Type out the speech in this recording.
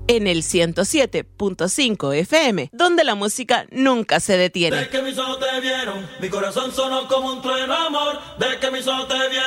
en el 107.5 FM, donde la música nunca se detiene. De que mis ojos te vieron, mi corazón sonó como un trueno, amor. De que mis ojos te vieron.